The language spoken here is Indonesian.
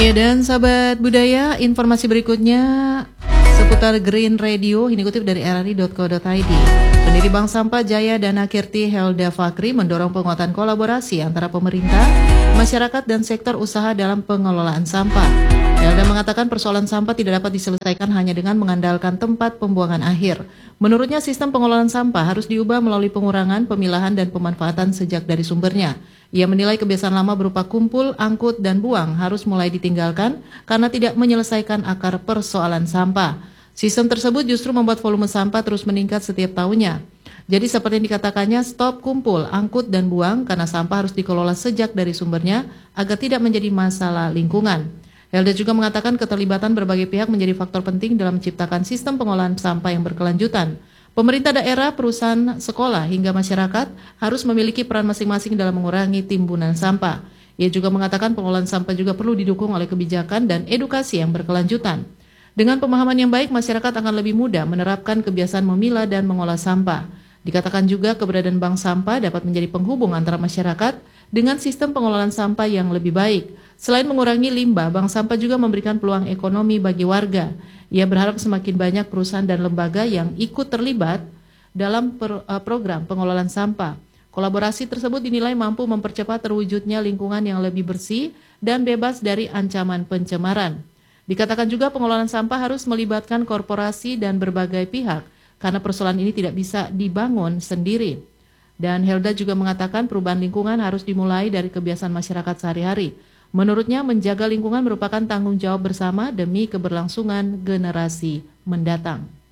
Ya, dan sahabat budaya, informasi berikutnya seputar Green Radio ini kutip dari rri.co.id. Pendiri Bank Sampah Jaya Dana Kirti Helda Fakri mendorong penguatan kolaborasi antara pemerintah, masyarakat, dan sektor usaha dalam pengelolaan sampah. Helda mengatakan persoalan sampah tidak dapat diselesaikan hanya dengan mengandalkan tempat pembuangan akhir. Menurutnya sistem pengelolaan sampah harus diubah melalui pengurangan, pemilahan, dan pemanfaatan sejak dari sumbernya. Ia menilai kebiasaan lama berupa kumpul, angkut, dan buang harus mulai ditinggalkan karena tidak menyelesaikan akar persoalan sampah. Sistem tersebut justru membuat volume sampah terus meningkat setiap tahunnya. Jadi seperti yang dikatakannya, stop kumpul, angkut, dan buang karena sampah harus dikelola sejak dari sumbernya agar tidak menjadi masalah lingkungan. Helda juga mengatakan keterlibatan berbagai pihak menjadi faktor penting dalam menciptakan sistem pengolahan sampah yang berkelanjutan. Pemerintah daerah, perusahaan, sekolah, hingga masyarakat harus memiliki peran masing-masing dalam mengurangi timbunan sampah. Ia juga mengatakan pengolahan sampah juga perlu didukung oleh kebijakan dan edukasi yang berkelanjutan. Dengan pemahaman yang baik, masyarakat akan lebih mudah menerapkan kebiasaan memilah dan mengolah sampah. Dikatakan juga keberadaan bank sampah dapat menjadi penghubung antara masyarakat dengan sistem pengelolaan sampah yang lebih baik. Selain mengurangi limbah, bank sampah juga memberikan peluang ekonomi bagi warga. Ia berharap semakin banyak perusahaan dan lembaga yang ikut terlibat dalam program pengelolaan sampah. Kolaborasi tersebut dinilai mampu mempercepat terwujudnya lingkungan yang lebih bersih dan bebas dari ancaman pencemaran. Dikatakan juga pengelolaan sampah harus melibatkan korporasi dan berbagai pihak karena persoalan ini tidak bisa dibangun sendiri. Dan Helda juga mengatakan perubahan lingkungan harus dimulai dari kebiasaan masyarakat sehari-hari. Menurutnya, menjaga lingkungan merupakan tanggung jawab bersama demi keberlangsungan generasi mendatang.